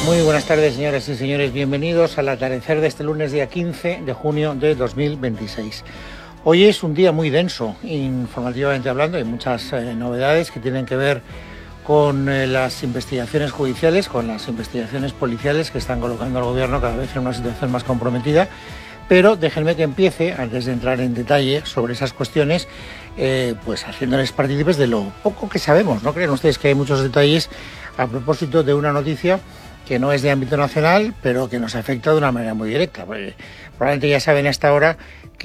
Muy buenas tardes, señoras y señores. Bienvenidos al atardecer de este lunes, día 15 de junio de 2026. Hoy es un día muy denso, informativamente hablando. Hay muchas novedades que tienen que ver con las investigaciones judiciales, con las investigaciones policiales que están colocando al gobierno cada vez en una situación más comprometida. Pero déjenme que empiece, antes de entrar en detalle sobre esas cuestiones, pues haciéndoles partícipes de lo poco que sabemos. ¿No creen ustedes que hay muchos detalles a propósito de una noticia que no es de ámbito nacional, pero que nos afecta de una manera muy directa? Probablemente ya saben hasta ahora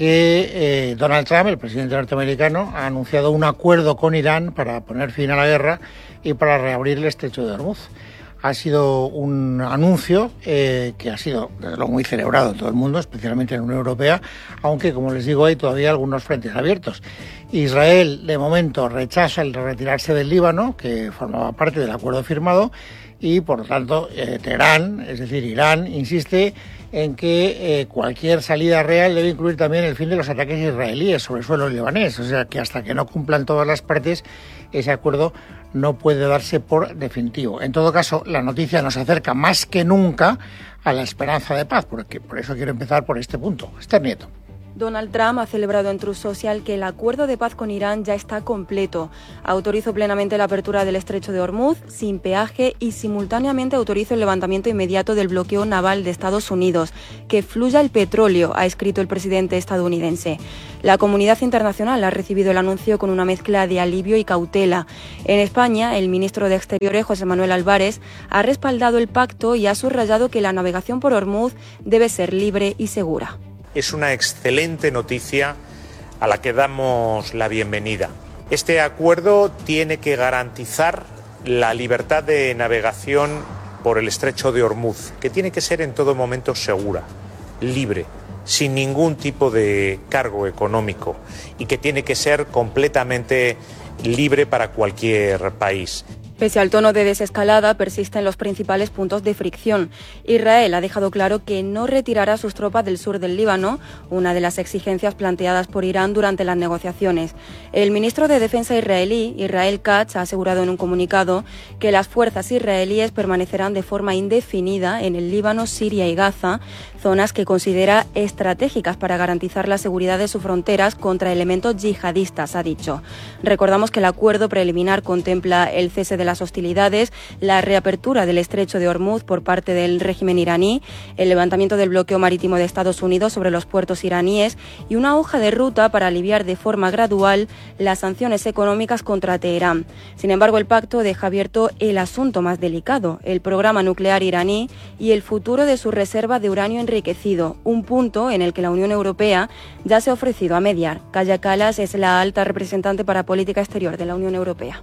que Donald Trump, el presidente norteamericano, ha anunciado un acuerdo con Irán para poner fin a la guerra y para reabrir el estrecho de Hormuz. Ha sido un anuncio que ha sido, desde luego, muy celebrado en todo el mundo, especialmente en la Unión Europea, aunque, como les digo, hay todavía algunos frentes abiertos. Israel, de momento, rechaza el retirarse del Líbano, que formaba parte del acuerdo firmado, y, por lo tanto, Teherán, es decir, Irán, insiste en que cualquier salida real debe incluir también el fin de los ataques israelíes sobre el suelo libanés. O sea, que hasta que no cumplan todas las partes, ese acuerdo no puede darse por definitivo. En todo caso, la noticia nos acerca más que nunca a la esperanza de paz, porque por eso quiero empezar por este punto. Esther Nieto. Donald Trump ha celebrado en Truth Social que el acuerdo de paz con Irán ya está completo. Autorizó plenamente la apertura del estrecho de Hormuz sin peaje y simultáneamente autorizó el levantamiento inmediato del bloqueo naval de Estados Unidos. Que fluya el petróleo, ha escrito el presidente estadounidense. La comunidad internacional ha recibido el anuncio con una mezcla de alivio y cautela. En España, el ministro de Exteriores, José Manuel Álvarez, ha respaldado el pacto y ha subrayado que la navegación por Hormuz debe ser libre y segura. Es una excelente noticia a la que damos la bienvenida. Este acuerdo tiene que garantizar la libertad de navegación por el estrecho de Hormuz, que tiene que ser en todo momento segura, libre, sin ningún tipo de cargo económico y que tiene que ser completamente libre para cualquier país. Pese al tono de desescalada, persisten los principales puntos de fricción. Israel ha dejado claro que no retirará sus tropas del sur del Líbano, una de las exigencias planteadas por Irán durante las negociaciones. El ministro de Defensa israelí, Israel Katz, ha asegurado en un comunicado que las fuerzas israelíes permanecerán de forma indefinida en el Líbano, Siria y Gaza, zonas que considera estratégicas para garantizar la seguridad de sus fronteras contra elementos yihadistas, ha dicho. Recordamos que el acuerdo preliminar contempla el cese de las hostilidades, la reapertura del estrecho de Hormuz por parte del régimen iraní, el levantamiento del bloqueo marítimo de Estados Unidos sobre los puertos iraníes y una hoja de ruta para aliviar de forma gradual las sanciones económicas contra Teherán. Sin embargo, el pacto deja abierto el asunto más delicado, el programa nuclear iraní y el futuro de su reserva de uranio enriquecido, un punto en el que la Unión Europea ya se ha ofrecido a mediar. Kaja Kallas es la alta representante para política exterior de la Unión Europea.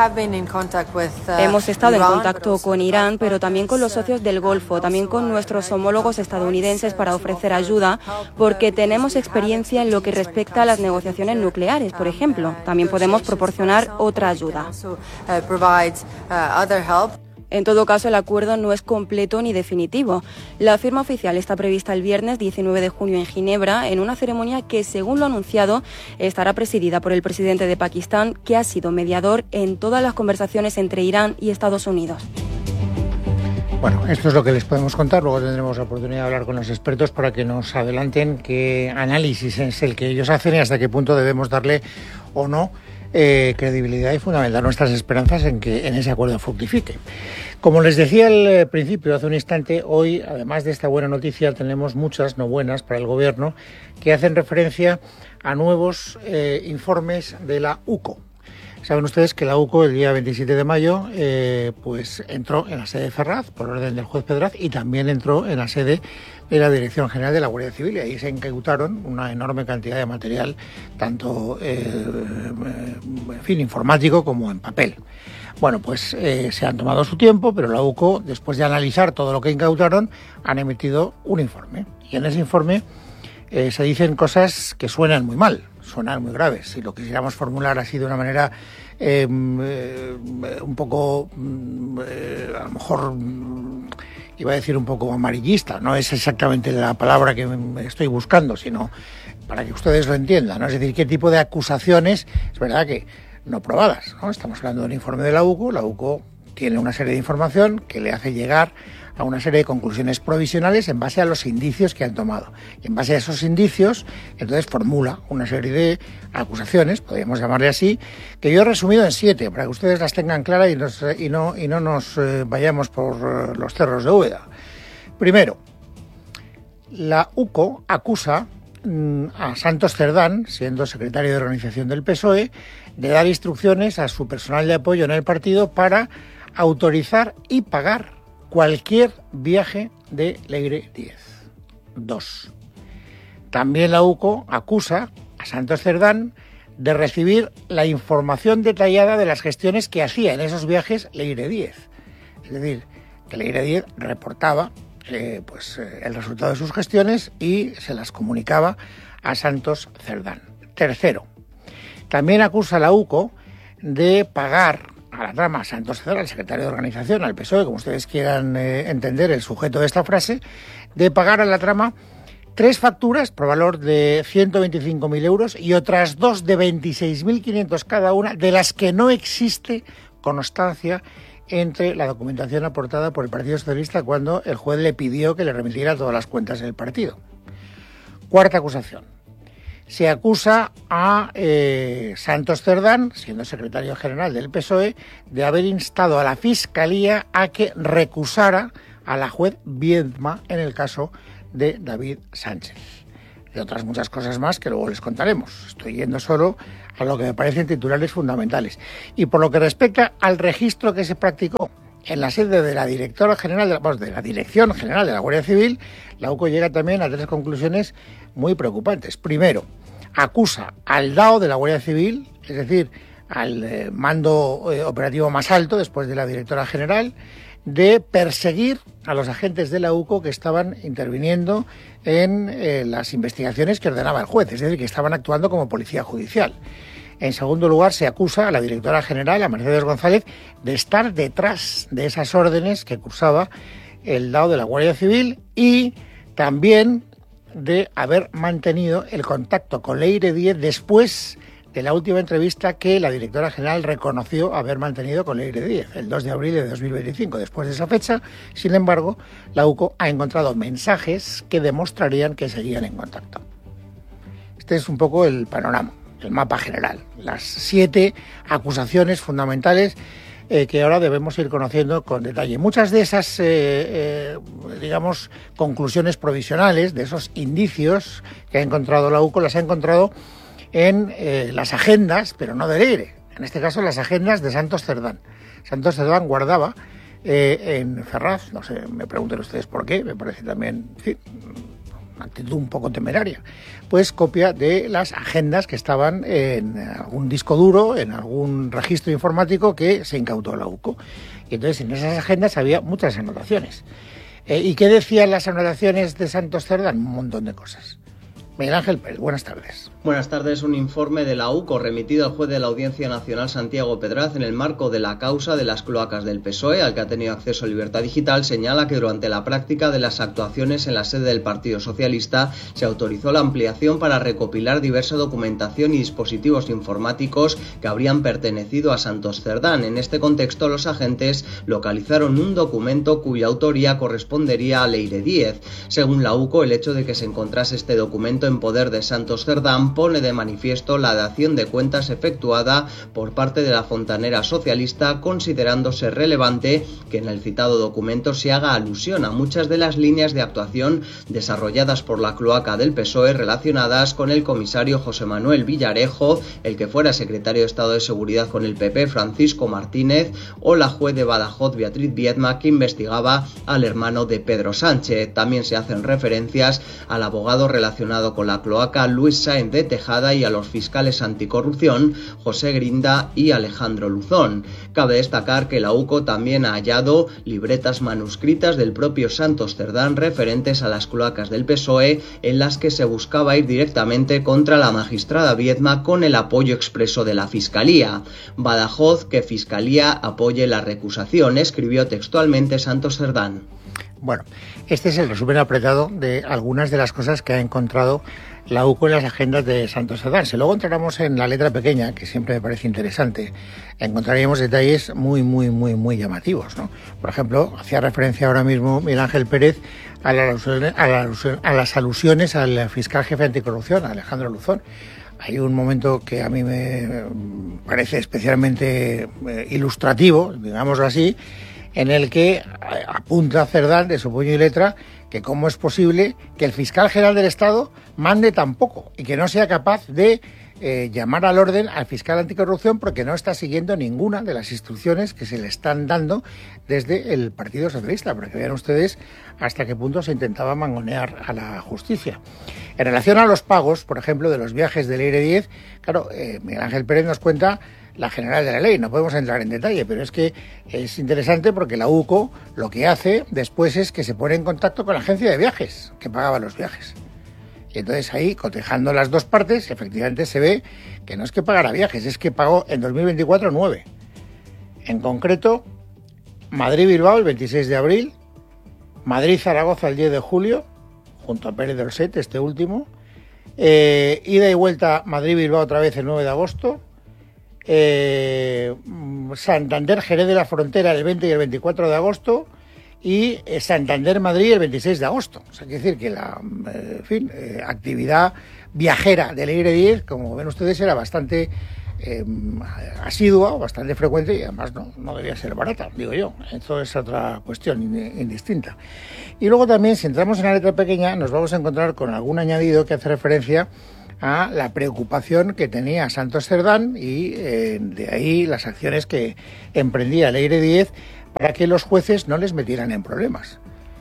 Hemos estado en contacto con Irán, pero también con los socios del Golfo, también con nuestros homólogos estadounidenses para ofrecer ayuda, porque tenemos experiencia en lo que respecta a las negociaciones nucleares, por ejemplo. También podemos proporcionar otra ayuda. En todo caso, el acuerdo no es completo ni definitivo. La firma oficial está prevista el viernes 19 de junio en Ginebra, en una ceremonia que, según lo anunciado, estará presidida por el presidente de Pakistán, que ha sido mediador en todas las conversaciones entre Irán y Estados Unidos. Bueno, esto es lo que les podemos contar. Luego tendremos la oportunidad de hablar con los expertos para que nos adelanten qué análisis es el que ellos hacen y hasta qué punto debemos darle o no credibilidad y fundamentar nuestras esperanzas en que en ese acuerdo fructifique. Como les decía al principio, hace un instante, hoy, además de esta buena noticia, tenemos muchas no buenas para el Gobierno que hacen referencia a nuevos informes de la UCO. Saben ustedes que la UCO el día 27 de mayo pues entró en la sede de Ferraz por orden del juez Pedraz y también entró en la sede de la Dirección General de la Guardia Civil y ahí se incautaron una enorme cantidad de material, tanto informático como en papel. Bueno, pues se han tomado su tiempo, pero la UCO, después de analizar todo lo que incautaron, han emitido un informe. Y en ese informe se dicen cosas que suenan muy mal, suenan muy graves. Si lo quisiéramos formular así de una manera un poco, a lo mejor, iba a decir un poco amarillista, no es exactamente la palabra que estoy buscando, sino para que ustedes lo entiendan, ¿no? Es decir, qué tipo de acusaciones, es verdad que no probadas, ¿no? Estamos hablando de un informe de la UCO tiene una serie de información que le hace llegar a una serie de conclusiones provisionales en base a los indicios que han tomado. Y en base a esos indicios, entonces formula una serie de acusaciones, podríamos llamarle así, que yo he resumido en 7, para que ustedes las tengan claras y no nos vayamos por los cerros de Úbeda. Primero, la UCO acusa a Santos Cerdán, siendo secretario de organización del PSOE, de dar instrucciones a su personal de apoyo en el partido para autorizar y pagar cualquier viaje de Leire Díez. 2. También la UCO acusa a Santos Cerdán de recibir la información detallada de las gestiones que hacía en esos viajes Leire Díez. Es decir, que Leire Díez reportaba el resultado de sus gestiones y se las comunicaba a Santos Cerdán. Tercero, también acusa a la UCO de pagar a la trama Santos Cerdán, al secretario de organización, al PSOE, como ustedes quieran entender el sujeto de esta frase, de pagar a la trama 3 facturas por valor de 125.000 euros y otras 2 de 26.500 cada una, de las que no existe constancia entre la documentación aportada por el Partido Socialista cuando el juez le pidió que le remitiera todas las cuentas del partido. Cuarta acusación. Se acusa a Santos Cerdán, siendo secretario general del PSOE, de haber instado a la Fiscalía a que recusara a la juez Viedma en el caso de David Sánchez. De otras muchas cosas más que luego les contaremos. Estoy yendo solo a lo que me parecen titulares fundamentales. Y por lo que respecta al registro que se practicó en la sede de la directora general de la Dirección General de la Guardia Civil, la UCO llega también a 3 conclusiones muy preocupantes. Primero, acusa al DAO de la Guardia Civil, es decir, al mando operativo más alto después de la directora general, de perseguir a los agentes de la UCO que estaban interviniendo en las investigaciones que ordenaba el juez, es decir, que estaban actuando como policía judicial. En segundo lugar, se acusa a la directora general, a Mercedes González, de estar detrás de esas órdenes que cursaba el DAO de la Guardia Civil y también de haber mantenido el contacto con Leire Díez después de la última entrevista que la directora general reconoció haber mantenido con Leire Díez, el 2 de abril de 2025. Después de esa fecha, sin embargo, la UCO ha encontrado mensajes que demostrarían que seguían en contacto. Este es un poco el panorama, el mapa general, las 7 acusaciones fundamentales que ahora debemos ir conociendo con detalle. Muchas de esas, conclusiones provisionales, de esos indicios que ha encontrado la UCO, las ha encontrado en las agendas, pero no de Leire, en este caso las agendas de Santos Cerdán. Santos Cerdán guardaba en Ferraz, no sé, me pregunten ustedes por qué, me parece también, en fin, una actitud un poco temeraria, pues copia de las agendas que estaban en algún disco duro, en algún registro informático que se incautó la UCO. Y entonces en esas agendas había muchas anotaciones. ¿Y qué decían las anotaciones de Santos Cerdán? Un montón de cosas. Miguel Ángel Pérez, buenas tardes. Buenas tardes. Un informe de la UCO remitido al juez de la Audiencia Nacional Santiago Pedraz en el marco de la causa de las cloacas del PSOE, al que ha tenido acceso Libertad Digital, señala que durante la práctica de las actuaciones en la sede del Partido Socialista se autorizó la ampliación para recopilar diversa documentación y dispositivos informáticos que habrían pertenecido a Santos Cerdán. En este contexto, los agentes localizaron un documento cuya autoría correspondería a Leire Díez. Según la UCO, el hecho de que se encontrase este documento en poder de Santos Cerdán pone de manifiesto la dación de cuentas efectuada por parte de la fontanera socialista, considerándose relevante que en el citado documento se haga alusión a muchas de las líneas de actuación desarrolladas por la cloaca del PSOE relacionadas con el comisario José Manuel Villarejo, el que fuera secretario de Estado de Seguridad con el PP Francisco Martínez, o la juez de Badajoz Beatriz Viedma, que investigaba al hermano de Pedro Sánchez. También se hacen referencias al abogado relacionado con la cloaca Luis Sáenz de Tejada y a los fiscales anticorrupción José Grinda y Alejandro Luzón. Cabe destacar que la UCO también ha hallado libretas manuscritas del propio Santos Cerdán referentes a las cloacas del PSOE, en las que se buscaba ir directamente contra la magistrada Viedma con el apoyo expreso de la Fiscalía. Badajoz, que Fiscalía apoye la recusación, escribió textualmente Santos Cerdán. Bueno, este es el resumen apretado de algunas de las cosas que ha encontrado la UCO en las agendas de Santos Cerdán. Si luego entráramos en la letra pequeña, que siempre me parece interesante, encontraríamos detalles muy llamativos, ¿no? Por ejemplo, hacía referencia ahora mismo Miguel Ángel Pérez a las alusiones al fiscal jefe anticorrupción, Alejandro Luzón. Hay un momento que a mí me parece especialmente ilustrativo, digámoslo así, en el que apunta Cerdán de su puño y letra que cómo es posible que el fiscal general del Estado mande tan poco y que no sea capaz de llamar al orden al fiscal anticorrupción porque no está siguiendo ninguna de las instrucciones que se le están dando desde el Partido Socialista, para que vean ustedes hasta qué punto se intentaba mangonear a la justicia. En relación a los pagos, por ejemplo, de los viajes del Leire 10, claro, Miguel Ángel Pérez nos cuenta la general de la ley, no podemos entrar en detalle, pero es que es interesante porque la UCO lo que hace después es que se pone en contacto con la agencia de viajes que pagaba los viajes. Y entonces ahí, cotejando las dos partes, efectivamente se ve que no es que pagara viajes, es que pagó en 2024 9. En concreto, Madrid-Bilbao el 26 de abril, Madrid-Zaragoza el 10 de julio, junto a Pérez Dolcet, este último, ida y vuelta Madrid-Bilbao otra vez el 9 de agosto, Santander-Jerez de la Frontera el 20 y el 24 de agosto, y Santander-Madrid el 26 de agosto. O sea, quiere decir que la actividad viajera del Leire 10, como ven ustedes, era bastante asidua, bastante frecuente y además no debía ser barata, digo yo. Esto es otra cuestión indistinta. Y luego también, si entramos en la letra pequeña, nos vamos a encontrar con algún añadido que hace referencia a la preocupación que tenía Santos Cerdán y de ahí las acciones que emprendía el Leire 10 para que los jueces no les metieran en problemas.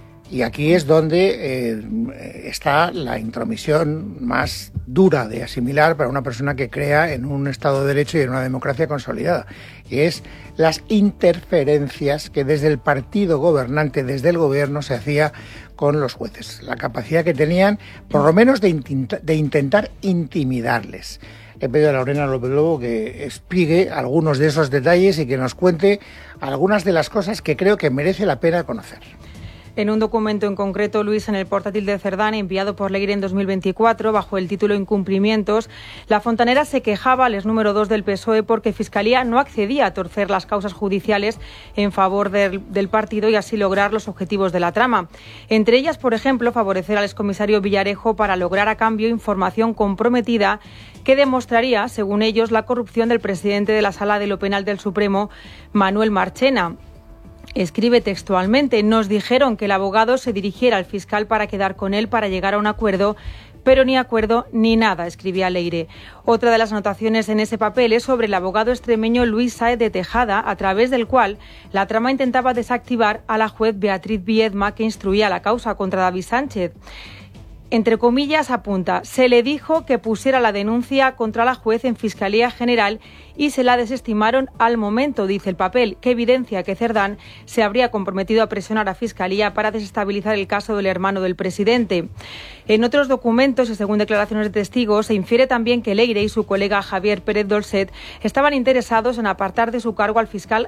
Y aquí es donde está la intromisión más dura de asimilar para una persona que crea en un Estado de Derecho y en una democracia consolidada. Y es las interferencias que desde el partido gobernante, desde el gobierno, se hacía con los jueces. La capacidad que tenían, por lo menos, de intentar intimidarles. He pedido a Lorena López Lobo que explique algunos de esos detalles y que nos cuente algunas de las cosas que creo que merece la pena conocer. En un documento en concreto, Luis, en el portátil de Cerdán, enviado por Leire en 2024, bajo el título Incumplimientos, la Fontanera se quejaba al exnúmero 2 del PSOE porque Fiscalía no accedía a torcer las causas judiciales en favor del partido y así lograr los objetivos de la trama. Entre ellas, por ejemplo, favorecer al excomisario Villarejo para lograr a cambio información comprometida que demostraría, según ellos, la corrupción del presidente de la Sala de lo Penal del Supremo, Manuel Marchena. Escribe textualmente: nos dijeron que el abogado se dirigiera al fiscal para quedar con él para llegar a un acuerdo, pero ni acuerdo ni nada, escribía Leire. Otra de las anotaciones en ese papel es sobre el abogado extremeño Luis Sáez de Tejada, a través del cual la trama intentaba desactivar a la juez Beatriz Viedma, que instruía la causa contra David Sánchez. Entre comillas apunta: se le dijo que pusiera la denuncia contra la juez en Fiscalía General y se la desestimaron al momento, dice el papel, que evidencia que Cerdán se habría comprometido a presionar a Fiscalía para desestabilizar el caso del hermano del presidente. En otros documentos y según declaraciones de testigos, se infiere también que Leire y su colega Javier Pérez Dolcet estaban interesados en apartar de su cargo al fiscal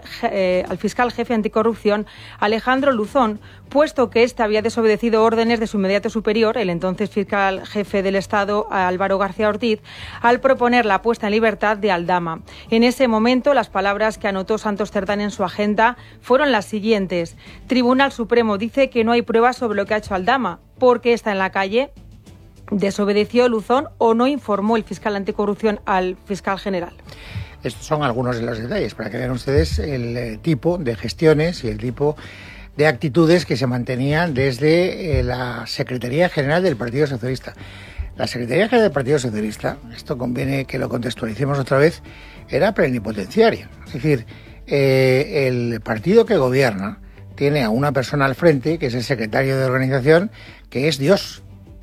jefe anticorrupción Alejandro Luzón, puesto que éste había desobedecido órdenes de su inmediato superior, el entonces fiscal jefe del Estado, Álvaro García Ortiz, al proponer la puesta en libertad de Aldama. En ese momento, las palabras que anotó Santos Cerdán en su agenda fueron las siguientes: Tribunal Supremo dice que no hay pruebas sobre lo que ha hecho Aldama. ¿Por qué está en la calle? ¿Desobedeció Luzón o no informó el fiscal anticorrupción al fiscal general? Estos son algunos de los detalles para que vean ustedes el tipo de gestiones y el tipo de actitudes que se mantenían desde la Secretaría General del Partido Socialista. La Secretaría General del Partido Socialista, esto conviene que lo contextualicemos otra vez, era plenipotenciaria. Es decir, el partido que gobierna tiene a una persona al frente, que es el secretario de organización, que es Dios.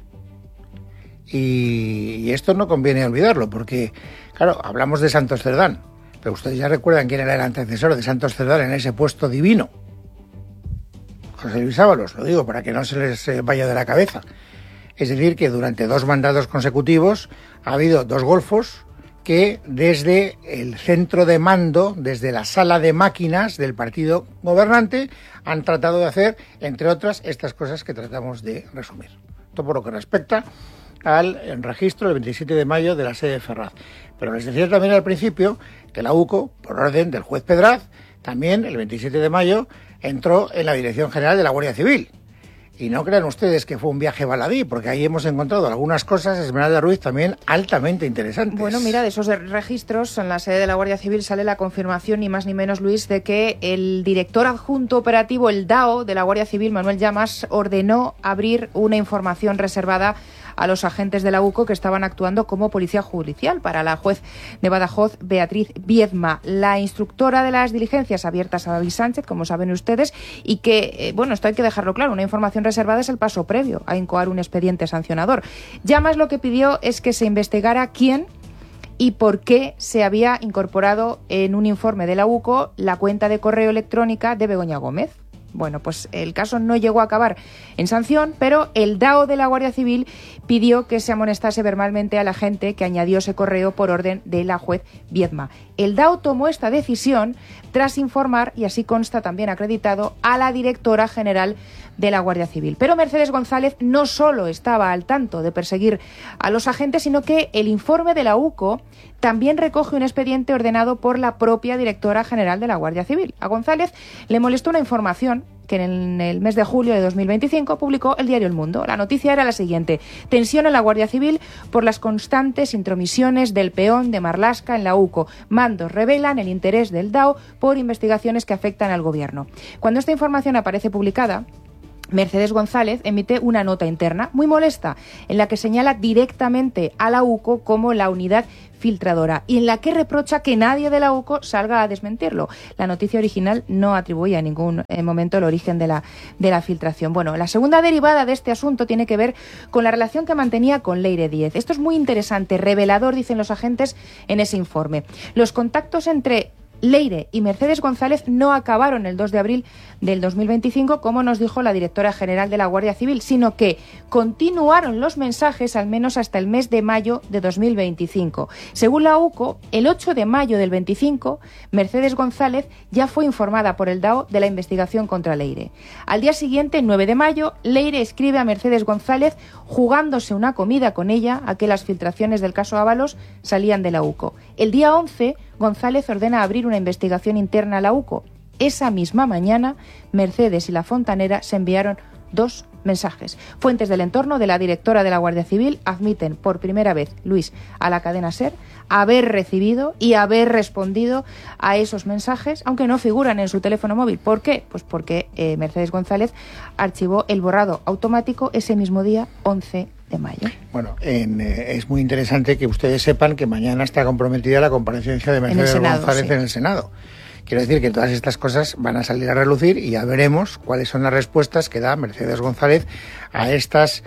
Y esto no conviene olvidarlo, porque, claro, hablamos de Santos Cerdán, pero ustedes ya recuerdan quién era el antecesor de Santos Cerdán en ese puesto divino. José Luis Ábalos, lo digo para que no se les vaya de la cabeza. Es decir, que durante 2 mandatos consecutivos ha habido 2 golfos que desde el centro de mando, desde la sala de máquinas del partido gobernante, han tratado de hacer, entre otras, estas cosas que tratamos de resumir. Esto por lo que respecta al registro el 27 de mayo de la sede de Ferraz. Pero les decía también al principio que la UCO, por orden del juez Pedraz, también el 27 de mayo entró en la Dirección General de la Guardia Civil. Y no crean ustedes que fue un viaje baladí, porque ahí hemos encontrado algunas cosas, Esmeralda Ruiz, también altamente interesantes. Bueno, mira, de esos registros, en la sede de la Guardia Civil sale la confirmación, ni más ni menos, Luis, de que el director adjunto operativo, el DAO de la Guardia Civil, Manuel Llamas, ordenó abrir una información reservada a los agentes de la UCO que estaban actuando como policía judicial para la juez de Badajoz, Beatriz Viedma, la instructora de las diligencias abiertas a David Sánchez, como saben ustedes, y que, bueno, esto hay que dejarlo claro, una información reservada es el paso previo a incoar un expediente sancionador. Llamas lo que pidió es que se investigara quién y por qué se había incorporado en un informe de la UCO la cuenta de correo electrónica de Begoña Gómez. Bueno, pues el caso no llegó a acabar en sanción, pero el DAO de la Guardia Civil pidió que se amonestase verbalmente al agente que añadió ese correo por orden de la juez Viedma. El DAO tomó esta decisión tras informar, y así consta también acreditado, a la directora general de la Guardia Civil. Pero Mercedes González no solo estaba al tanto de perseguir a los agentes, sino que el informe de la UCO también recoge un expediente ordenado por la propia directora general de la Guardia Civil. A González le molestó una información que en el mes de julio de 2025 publicó el diario El Mundo. La noticia era la siguiente: tensión en la Guardia Civil por las constantes intromisiones del peón de Marlaska en la UCO. Mandos revelan el interés del DAO por investigaciones que afectan al gobierno. Cuando esta información aparece publicada, Mercedes González emite una nota interna muy molesta en la que señala directamente a la UCO como la unidad filtradora y en la que reprocha que nadie de la UCO salga a desmentirlo. La noticia original no atribuía en ningún momento el origen de la filtración. Bueno, la segunda derivada de este asunto tiene que ver con la relación que mantenía con Leire Díez. Esto es muy interesante, revelador, dicen los agentes en ese informe. Los contactos entre Leire y Mercedes González no acabaron el 2 de abril del 2025, como nos dijo la directora general de la Guardia Civil, sino que continuaron los mensajes al menos hasta el mes de mayo de 2025. Según la UCO, el 8 de mayo del 25, Mercedes González ya fue informada por el DAO de la investigación contra Leire. Al día siguiente, 9 de mayo, Leire escribe a Mercedes González jugándose una comida con ella a que las filtraciones del caso Ábalos salían de la UCO. El día 11, González ordena abrir una investigación interna a la UCO. Esa misma mañana, Mercedes y la fontanera se enviaron 2 mensajes. Fuentes del entorno de la directora de la Guardia Civil admiten por primera vez, Luis, a la cadena SER, haber recibido y haber respondido a esos mensajes, aunque no figuran en su teléfono móvil. ¿Por qué? Pues porque Mercedes González archivó el borrado automático ese mismo día, 11 de mayo. Bueno, es muy interesante que ustedes sepan que mañana está comprometida la comparecencia de Mercedes González en el Senado. Quiero decir que todas estas cosas van a salir a relucir y ya veremos cuáles son las respuestas que da Mercedes González a estas,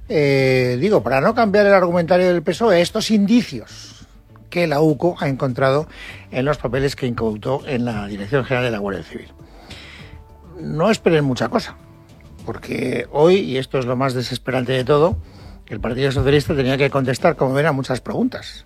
para no cambiar el argumentario del PSOE, estos indicios que la UCO ha encontrado en los papeles que incautó en la Dirección General de la Guardia Civil. No esperen mucha cosa, porque hoy, y esto es lo más desesperante de todo, el Partido Socialista tenía que contestar, como ven, a muchas preguntas.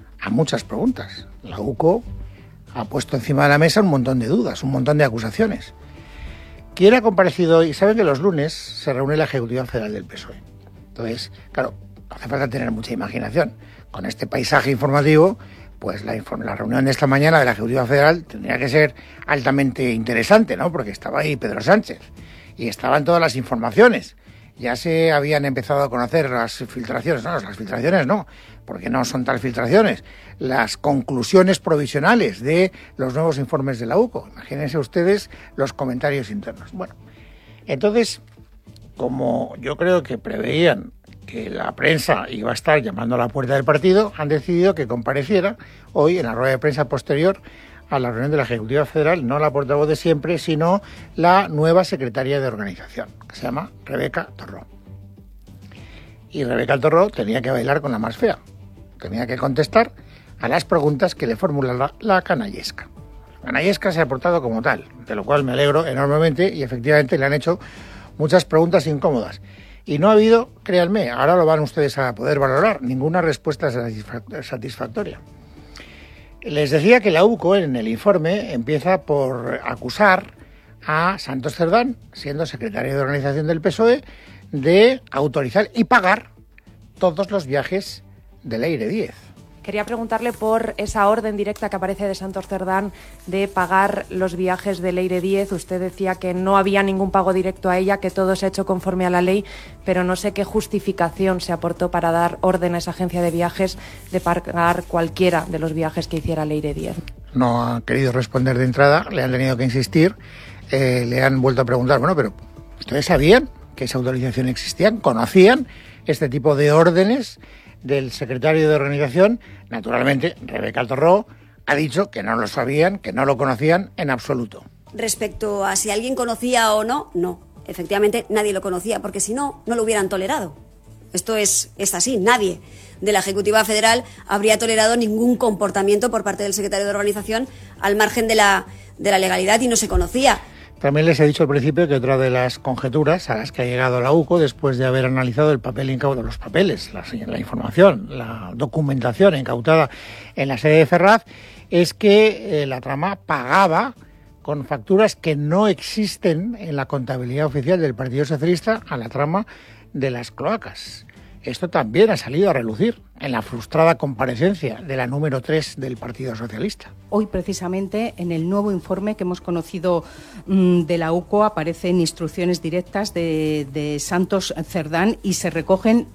La UCO ha puesto encima de la mesa un montón de dudas, un montón de acusaciones. ¿Quién ha comparecido hoy? Saben que los lunes se reúne la Ejecutiva Federal del PSOE. Entonces, claro, hace falta tener mucha imaginación. Con este paisaje informativo, pues la reunión de esta mañana de la Ejecutiva Federal tendría que ser altamente interesante, ¿no? Porque estaba ahí Pedro Sánchez y estaban todas las informaciones. Ya se habían empezado a conocer las filtraciones. No, las filtraciones no, porque no son tal filtraciones. Las conclusiones provisionales de los nuevos informes de la UCO. Imagínense ustedes los comentarios internos. Bueno, entonces, como yo creo que preveían que la prensa iba a estar llamando a la puerta del partido, han decidido que compareciera hoy en la rueda de prensa posterior a la reunión de la Ejecutiva Federal, no la portavoz de siempre, sino la nueva secretaria de organización, que se llama Rebeca Torró. Y Rebeca Torró tenía que bailar con la más fea, tenía que contestar a las preguntas que le formula la canallesca. La canallesca se ha portado como tal, de lo cual me alegro enormemente y efectivamente le han hecho muchas preguntas incómodas. Y no ha habido, créanme, ahora lo van ustedes a poder valorar, ninguna respuesta satisfactoria. Les decía que la UCO en el informe empieza por acusar a Santos Cerdán, siendo secretario de organización del PSOE, de autorizar y pagar todos los viajes de Leire Díez. Quería preguntarle por esa orden directa que aparece de Santos Cerdán de pagar los viajes de Leire Díez. Usted decía que no había ningún pago directo a ella, que todo se ha hecho conforme a la ley, pero no sé qué justificación se aportó para dar orden a esa agencia de viajes de pagar cualquiera de los viajes que hiciera Leire Díez. No ha querido responder de entrada, le han tenido que insistir, le han vuelto a preguntar, bueno, pero ¿ustedes sabían que esa autorización existía? ¿Conocían este tipo de órdenes del secretario de organización? Naturalmente, Rebeca Torró ha dicho que no lo sabían, que no lo conocían en absoluto. Respecto a si alguien conocía o no, no. Efectivamente, nadie lo conocía, porque si no, no lo hubieran tolerado. Esto es así, nadie de la Ejecutiva Federal habría tolerado ningún comportamiento por parte del secretario de organización al margen de la legalidad y no se conocía. También les he dicho al principio que otra de las conjeturas a las que ha llegado la UCO, después de haber analizado el papel incautado, los papeles, la información, la documentación incautada en la sede de Ferraz, es que la trama pagaba con facturas que no existen en la contabilidad oficial del Partido Socialista a la trama de las cloacas. Esto también ha salido a relucir en la frustrada comparecencia de la número 3 del Partido Socialista. Hoy, precisamente, en el nuevo informe que hemos conocido de la UCO, aparecen instrucciones directas de Santos Cerdán y se recogen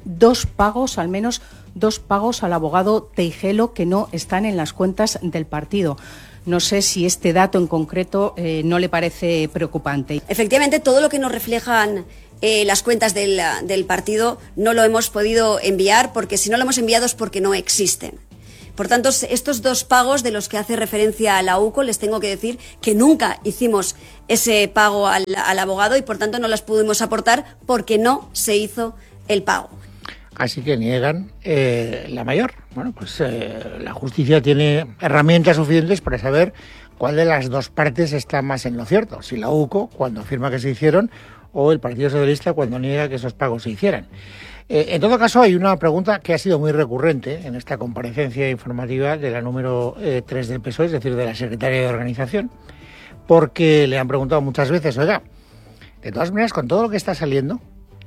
al menos dos pagos al abogado Teijelo que no están en las cuentas del partido. No sé si este dato en concreto no le parece preocupante. Efectivamente, todo lo que nos reflejan las cuentas del partido no lo hemos podido enviar, porque si no lo hemos enviado es porque no existen. Por tanto, estos dos pagos de los que hace referencia a la UCO, les tengo que decir que nunca hicimos ese pago al abogado y por tanto no las pudimos aportar porque no se hizo el pago. Así que niegan la mayor. Bueno, pues la justicia tiene herramientas suficientes para saber cuál de las dos partes está más en lo cierto. Si la UCO, cuando afirma que se hicieron, o el Partido Socialista, cuando niega que esos pagos se hicieran. En todo caso, hay una pregunta que ha sido muy recurrente en esta comparecencia informativa de la número 3 del PSOE, es decir, de la secretaria de organización, porque le han preguntado muchas veces, oiga, de todas maneras, con todo lo que está saliendo,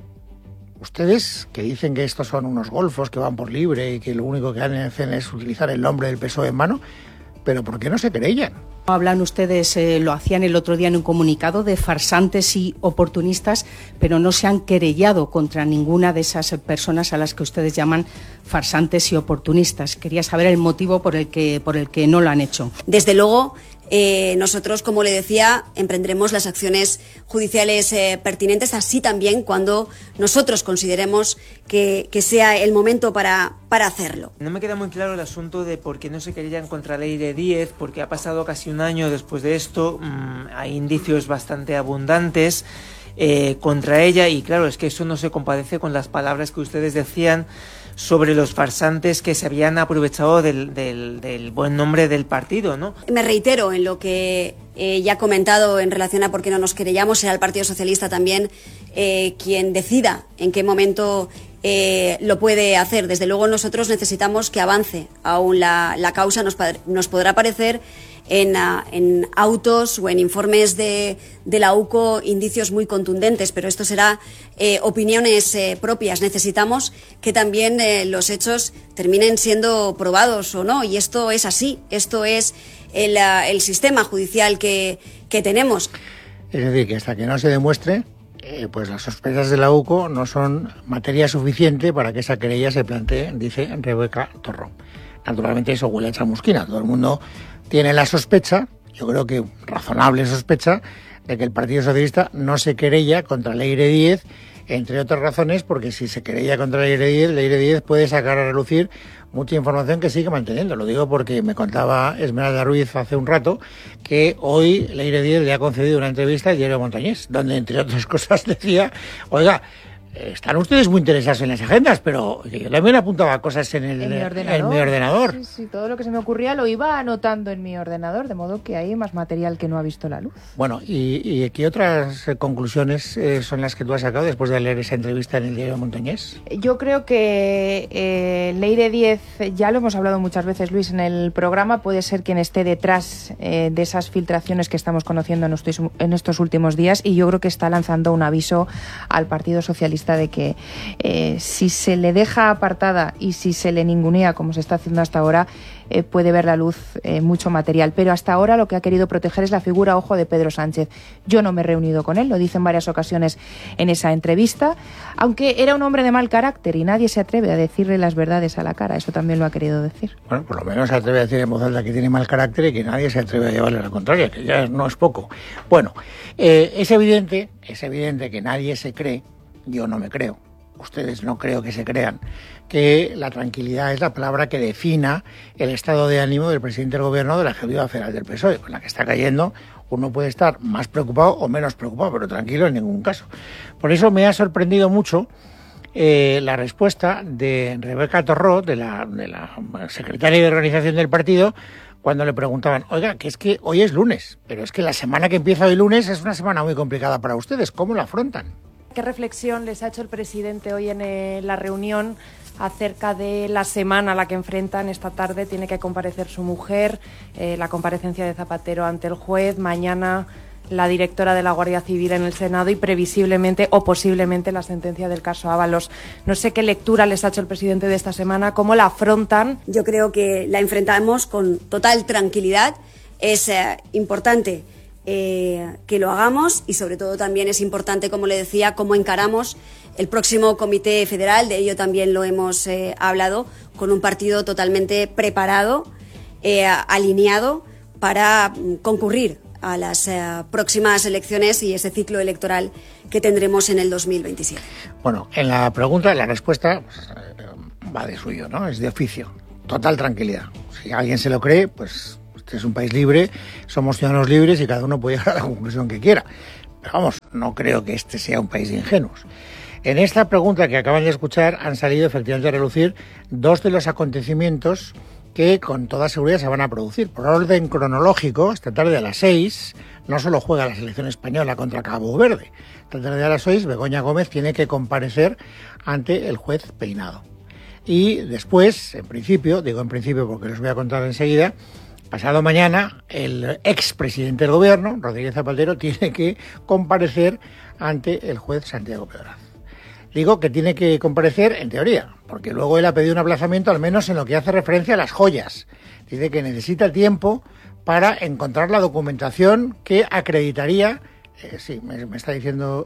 ustedes que dicen que estos son unos golfos que van por libre y que lo único que hacen es utilizar el nombre del PSOE en mano, pero ¿por qué no se querellan? Hablan ustedes, lo hacían el otro día en un comunicado, de farsantes y oportunistas, pero no se han querellado contra ninguna de esas personas a las que ustedes llaman farsantes y oportunistas. Quería saber el motivo por el que no lo han hecho. Desde luego, nosotros, como le decía, emprendremos las acciones judiciales pertinentes, así también cuando nosotros consideremos que sea el momento para hacerlo. No me queda muy claro el asunto de por qué no se querellan contra Leire Díez, porque ha pasado casi un año después de esto, hay indicios bastante abundantes contra ella y claro, es que eso no se compadece con las palabras que ustedes decían sobre los farsantes que se habían aprovechado del buen nombre del partido, ¿no? Me reitero en lo que ya he comentado en relación a por qué no nos querellamos. Será el Partido Socialista también quien decida en qué momento lo puede hacer. Desde luego nosotros necesitamos que avance aún la causa. Nos podrá parecer en autos o en informes de la UCO indicios muy contundentes, pero esto será opiniones propias. Necesitamos que también los hechos terminen siendo probados o no, y esto es así, esto es el sistema judicial que tenemos. Es decir, que hasta que no se demuestre, pues las sospechas de la UCO no son materia suficiente para que esa querella se plantee, dice Rebeca Torró. Naturalmente eso huele a chamusquina, todo el mundo tiene la sospecha, yo creo que razonable sospecha, de que el Partido Socialista no se querella contra Leire Díez, entre otras razones, porque si se querella contra Leire Díez puede sacar a relucir mucha información que sigue manteniendo. Lo digo porque me contaba Esmeralda Ruiz hace un rato que hoy Leire Díez le ha concedido una entrevista al diario Montañés, donde entre otras cosas decía, oiga, están ustedes muy interesados en las agendas, pero yo también apuntaba cosas en mi ordenador. Sí, todo lo que se me ocurría lo iba anotando en mi ordenador, de modo que hay más material que no ha visto la luz. Bueno, ¿y qué otras conclusiones son las que tú has sacado después de leer esa entrevista en el diario Montañés? Yo creo que Leire Díez, ya lo hemos hablado muchas veces, Luis, en el programa, puede ser quien esté detrás de esas filtraciones que estamos conociendo en estos últimos días, y yo creo que está lanzando un aviso al Partido Socialista de que si se le deja apartada y si se le ningunea, como se está haciendo hasta ahora, puede ver la luz mucho material. Pero hasta ahora lo que ha querido proteger es la figura, ojo, de Pedro Sánchez. Yo no me he reunido con él, lo dice en varias ocasiones en esa entrevista, aunque era un hombre de mal carácter y nadie se atreve a decirle las verdades a la cara. Eso también lo ha querido decir. Bueno, por lo menos se atreve a decir en voz alta que tiene mal carácter y que nadie se atreve a llevarle la contraria, que ya no es poco. Bueno, es evidente que nadie se cree. Yo no me creo, ustedes no creo que se crean, que la tranquilidad es la palabra que defina el estado de ánimo del presidente del gobierno de la Ejecutiva Federal del PSOE, con la que está cayendo. Uno puede estar más preocupado o menos preocupado, pero tranquilo en ningún caso. Por eso me ha sorprendido mucho la respuesta de Rebeca Torró, de la secretaria de organización del partido, cuando le preguntaban, oiga, que es que hoy es lunes, pero es que la semana que empieza hoy lunes es una semana muy complicada para ustedes, ¿cómo la afrontan? ¿Qué reflexión les ha hecho el presidente hoy en la reunión acerca de la semana a la que enfrentan? Esta tarde tiene que comparecer su mujer, la comparecencia de Zapatero ante el juez, mañana la directora de la Guardia Civil en el Senado y previsiblemente o posiblemente la sentencia del caso Ábalos. No sé qué lectura les ha hecho el presidente de esta semana, cómo la afrontan. Yo creo que la enfrentamos con total tranquilidad. Es importante que lo hagamos y sobre todo también es importante, como le decía, cómo encaramos el próximo Comité Federal. De ello también lo hemos hablado, con un partido totalmente preparado, alineado para concurrir a las próximas elecciones y ese ciclo electoral que tendremos en el 2027. Bueno, en la pregunta, la respuesta va de suyo, ¿no? Es de oficio. Total tranquilidad. Si alguien se lo cree, pues este es un país libre, somos ciudadanos libres y cada uno puede llegar a la conclusión que quiera. Pero vamos, no creo que este sea un país de ingenuos. En esta pregunta que acaban de escuchar han salido efectivamente a relucir dos de los acontecimientos que con toda seguridad se van a producir. Por orden cronológico, esta tarde a las 6 no solo juega la selección española contra Cabo Verde. Esta tarde a las 6 Begoña Gómez tiene que comparecer ante el juez Peinado. Y después, en principio, digo en principio porque les voy a contar enseguida, pasado mañana el expresidente del gobierno, Rodríguez Zapatero, tiene que comparecer ante el juez Santiago Pedraz. Digo que tiene que comparecer en teoría, porque luego él ha pedido un aplazamiento al menos en lo que hace referencia a las joyas. Dice que necesita tiempo para encontrar la documentación que acreditaría, sí, me está diciendo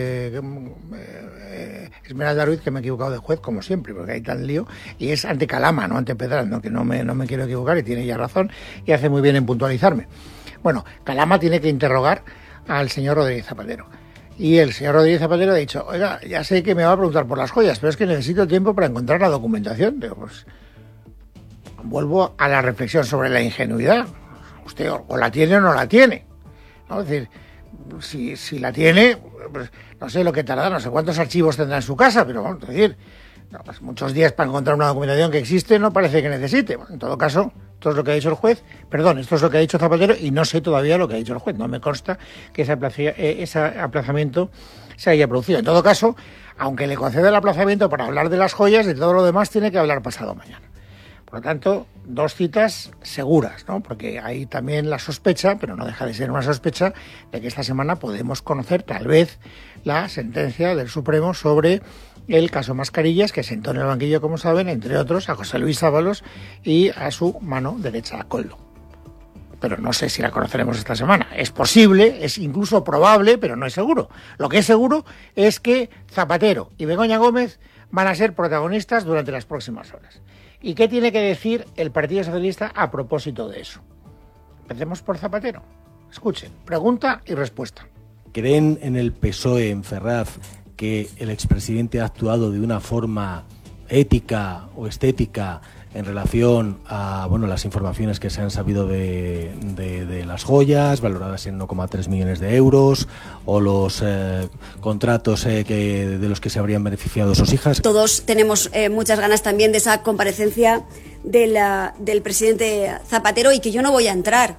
Esmeralda Ruiz que me he equivocado de juez, como siempre, porque hay tal lío, y es ante Calama, no ante Pedraz, ¿no? Que no me quiero equivocar y tiene ya razón, y hace muy bien en puntualizarme. Bueno, Calama tiene que interrogar al señor Rodríguez Zapatero. Y el señor Rodríguez Zapatero ha dicho, oiga, ya sé que me va a preguntar por las joyas, pero es que necesito tiempo para encontrar la documentación. Digo, pues vuelvo a la reflexión sobre la ingenuidad. Usted o la tiene o no la tiene, ¿no? Es decir, si la tiene, pues no sé lo que tarda, no sé cuántos archivos tendrá en su casa, pero vamos a decir, no, pues muchos días para encontrar una documentación que existe no parece que necesite. Bueno, en todo caso, esto es lo que ha dicho el juez, esto es lo que ha dicho Zapatero y no sé todavía lo que ha dicho el juez. No me consta que ese aplazamiento se haya producido. En todo caso, aunque le conceda el aplazamiento para hablar de las joyas, de todo lo demás tiene que hablar pasado mañana. Por lo tanto, dos citas seguras, ¿no? Porque hay también la sospecha, pero no deja de ser una sospecha, de que esta semana podemos conocer tal vez la sentencia del Supremo sobre el caso Mascarillas, que sentó en el banquillo, como saben, entre otros, a José Luis Ábalos y a su mano derecha, a Koldo. Pero no sé si la conoceremos esta semana. Es posible, es incluso probable, pero no es seguro. Lo que es seguro es que Zapatero y Begoña Gómez van a ser protagonistas durante las próximas horas. ¿Y qué tiene que decir el Partido Socialista a propósito de eso? Empecemos por Zapatero. Escuchen, pregunta y respuesta. ¿Creen en el PSOE, en Ferraz, que el expresidente ha actuado de una forma ética o estética en relación a las informaciones que se han sabido de las joyas, valoradas en 1,3 millones de euros, o los contratos de los que se habrían beneficiado sus hijas. Todos tenemos muchas ganas también de esa comparecencia del presidente Zapatero, y que yo no voy a entrar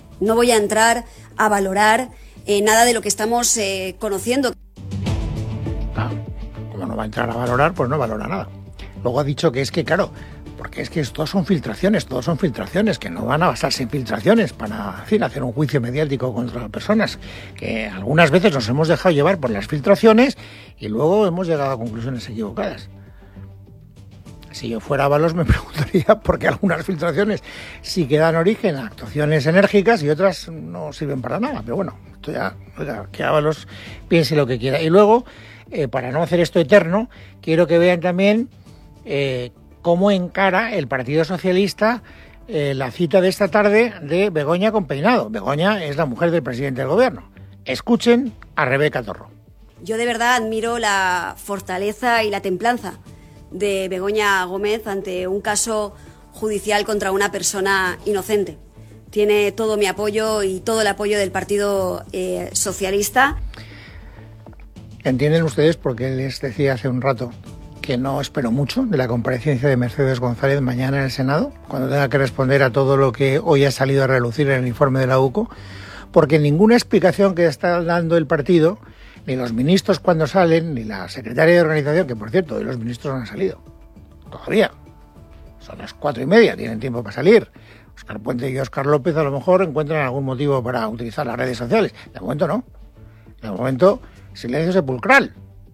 a valorar nada de lo que estamos conociendo. Como no va a entrar a valorar, pues no valora nada. Luego ha dicho que es que, claro, porque es que todos son filtraciones, que no van a basarse en filtraciones para, en fin, hacer un juicio mediático contra personas, que algunas veces nos hemos dejado llevar por las filtraciones y luego hemos llegado a conclusiones equivocadas. Si yo fuera Ábalos me preguntaría por qué algunas filtraciones sí que dan origen a actuaciones enérgicas y otras no sirven para nada. Pero bueno, esto ya, oiga, que Ábalos piense lo que quiera. Y luego, para no hacer esto eterno, quiero que vean también cómo encara el Partido Socialista la cita de esta tarde de Begoña con Peinado. Begoña es la mujer del presidente del gobierno. Escuchen a Rebeca Torro. Yo de verdad admiro la fortaleza y la templanza de Begoña Gómez ante un caso judicial contra una persona inocente. Tiene todo mi apoyo y todo el apoyo del Partido Socialista. ¿Entienden ustedes por qué les decía hace un rato que no espero mucho de la comparecencia de Mercedes González mañana en el Senado, cuando tenga que responder a todo lo que hoy ha salido a relucir en el informe de la UCO? Porque ninguna explicación que está dando el partido, ni los ministros cuando salen, ni la secretaria de organización, que por cierto, hoy los ministros no han salido todavía, son las 4:30, tienen tiempo para salir. Óscar Puente y Óscar López a lo mejor encuentran algún motivo para utilizar las redes sociales. De momento no. De momento, silencio sepulcral.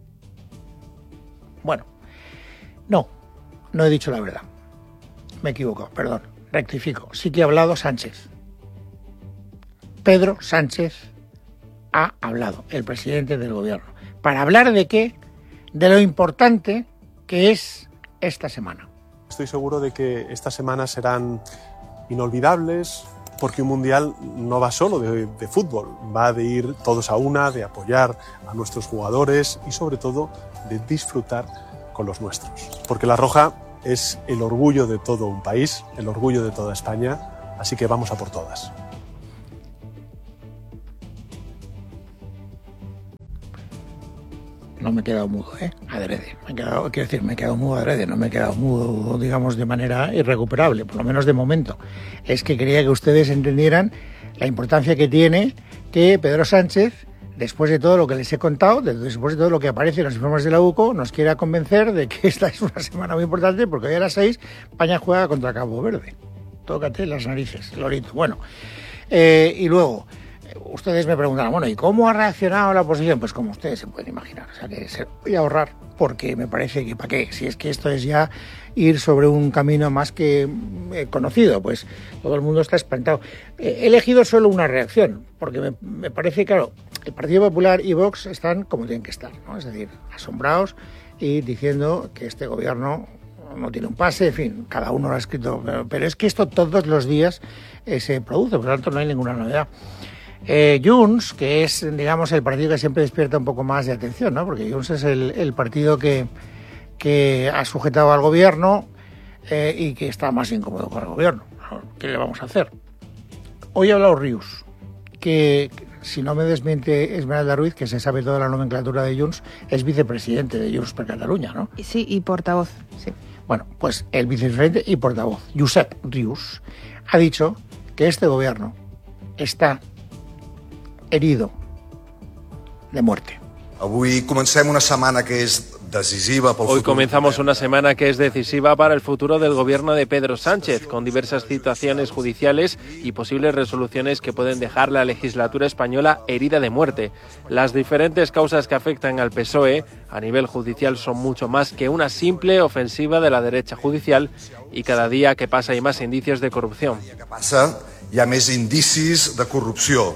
Bueno, no he dicho la verdad. Me equivoco, perdón, rectifico. Sí que ha hablado Sánchez. Pedro Sánchez ha hablado, el presidente del gobierno. ¿Para hablar de qué? De lo importante que es esta semana. Estoy seguro de que estas semanas serán inolvidables, porque un mundial no va solo de fútbol, va de ir todos a una, de apoyar a nuestros jugadores y sobre todo de disfrutar con los nuestros. Porque la roja es el orgullo de todo un país, el orgullo de toda España, así que vamos a por todas. No me he quedado mudo, adrede. Me he quedado mudo adrede, no me he quedado mudo, digamos, de manera irrecuperable, por lo menos de momento. Es que quería que ustedes entendieran la importancia que tiene que Pedro Sánchez, después de todo lo que les he contado, después de todo lo que aparece en los informes de la UCO, nos quiera convencer de que esta es una semana muy importante, porque hoy a las 6 España juega contra Cabo Verde. Tócate las narices, Lorito. Bueno, y luego ustedes me preguntarán, bueno, ¿y cómo ha reaccionado la oposición? Pues como ustedes se pueden imaginar, o sea que se voy a ahorrar, porque me parece que ¿para qué? Si es que esto es ya ir sobre un camino más que conocido, pues todo el mundo está espantado. He elegido solo una reacción, porque me parece, claro, el Partido Popular y Vox están como tienen que estar, ¿no? Es decir, asombrados y diciendo que este gobierno no tiene un pase, en fin, cada uno lo ha escrito, pero es que esto todos los días se produce, por lo tanto no hay ninguna novedad. Junts, que es, digamos, el partido que siempre despierta un poco más de atención, ¿no? Porque Junts es el partido que ha sujetado al gobierno y que está más incómodo con el gobierno. ¿Qué le vamos a hacer? Hoy ha hablado Rius, que si no me desmiente Esmeralda Ruiz, que se sabe toda la nomenclatura de Junts, es vicepresidente de Junts per Catalunya, ¿no? Sí, y portavoz, sí. Bueno, pues el vicepresidente y portavoz, Josep Rius, ha dicho que este gobierno está herido de muerte. Hoy comenzamos una semana que es decisiva. Hoy comenzamos una semana que es decisiva para el futuro del gobierno de Pedro Sánchez, con diversas citaciones judiciales y posibles resoluciones que pueden dejar la legislatura española herida de muerte. Las diferentes causas que afectan al PSOE a nivel judicial son mucho más que una simple ofensiva de la derecha judicial, y cada día que pasa hay más indicios de corrupción. Hi ha més indicis de corrupció.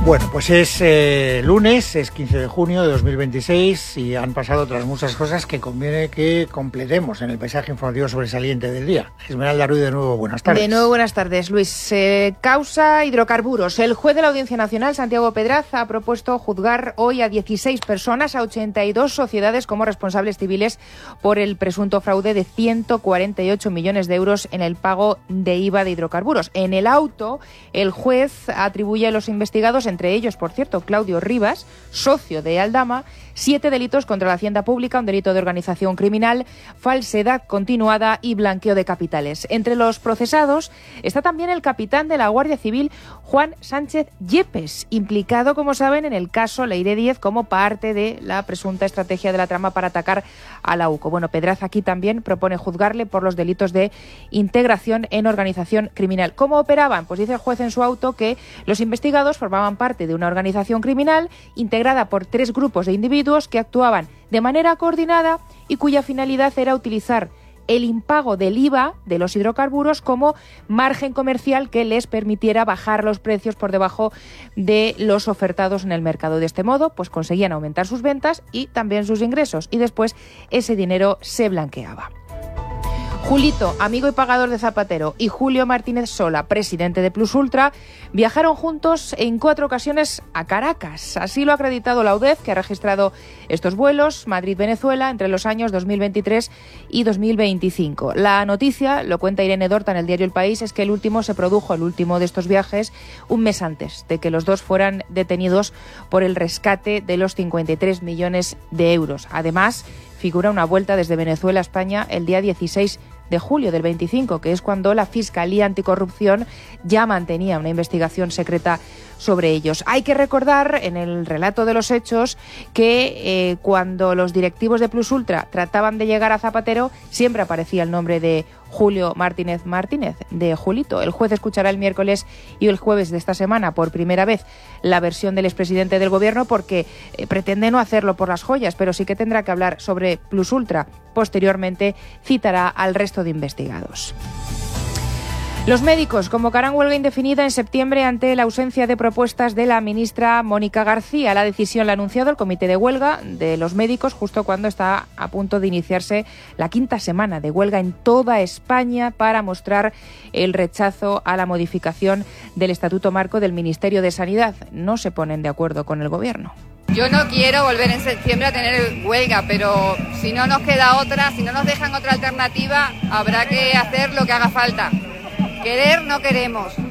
Bueno, pues es lunes, es 15 de junio de 2026 y han pasado otras muchas cosas que conviene que completemos en el paisaje informativo sobresaliente del día. Esmeralda Ruiz, de nuevo, buenas tardes. De nuevo, buenas tardes, Luis. Causa hidrocarburos. El juez de la Audiencia Nacional, Santiago Pedraz, ha propuesto juzgar hoy a 16 personas, a 82 sociedades como responsables civiles por el presunto fraude de 148 millones de euros en el pago de IVA de hidrocarburos. En el auto, el juez atribuye a los investigados, entre ellos, por cierto, Claudio Rivas, socio de Aldama, 7 delitos contra la hacienda pública, un delito de organización criminal, falsedad continuada y blanqueo de capitales. Entre los procesados está también el capitán de la Guardia Civil, Juan Sánchez Yepes, implicado, como saben, en el caso Leire 10 como parte de la presunta estrategia de la trama para atacar a la UCO. Bueno, Pedraz aquí también propone juzgarle por los delitos de integración en organización criminal. ¿Cómo operaban? Pues dice el juez en su auto que los investigados formaban parte de una organización criminal integrada por 3 grupos de individuos que actuaban de manera coordinada y cuya finalidad era utilizar el impago del IVA de los hidrocarburos como margen comercial que les permitiera bajar los precios por debajo de los ofertados en el mercado. De este modo, pues conseguían aumentar sus ventas y también sus ingresos, y después ese dinero se blanqueaba. Julito, amigo y pagador de Zapatero, y Julio Martínez Sola, presidente de Plus Ultra, viajaron juntos en 4 ocasiones a Caracas. Así lo ha acreditado la UDEF, que ha registrado estos vuelos Madrid-Venezuela entre los años 2023 y 2025. La noticia, lo cuenta Irene Dorta en el diario El País, es que el último de estos viajes, un mes antes de que los dos fueran detenidos por el rescate de los 53 millones de euros. Además, figura una vuelta desde Venezuela a España el día 16 de julio del 25, que es cuando la Fiscalía Anticorrupción ya mantenía una investigación secreta sobre ellos. Hay que recordar, en el relato de los hechos, que cuando los directivos de Plus Ultra trataban de llegar a Zapatero, siempre aparecía el nombre de Julio Martínez, de Julito. El juez escuchará el miércoles y el jueves de esta semana por primera vez la versión del expresidente del gobierno, porque pretende no hacerlo por las joyas, pero sí que tendrá que hablar sobre Plus Ultra. Posteriormente citará al resto de investigados. Los médicos convocarán huelga indefinida en septiembre ante la ausencia de propuestas de la ministra Mónica García. La decisión la ha anunciado el comité de huelga de los médicos justo cuando está a punto de iniciarse la 5ª semana de huelga en toda España para mostrar el rechazo a la modificación del Estatuto Marco del Ministerio de Sanidad. No se ponen de acuerdo con el Gobierno. Yo no quiero volver en septiembre a tener huelga, pero si no nos queda otra, si no nos dejan otra alternativa, habrá que hacer lo que haga falta. Querer no queremos,